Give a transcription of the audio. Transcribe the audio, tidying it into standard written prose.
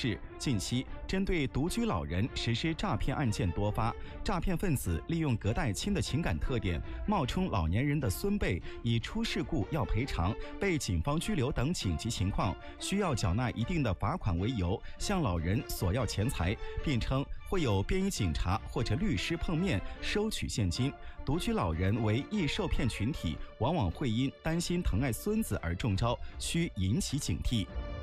示，近期针对独居老人实施诈骗案件多发，诈骗分子利用隔代亲的情感特点，冒充老年人的孙辈，以出事故要赔偿、被警方拘留等紧急情况需要缴纳一定的罚款为由，向老人索要钱财，并称会有便衣警察或者律师碰面收取现金。独居老人为易受骗群体，往往会因担心疼爱孙子而中招，需引起警惕。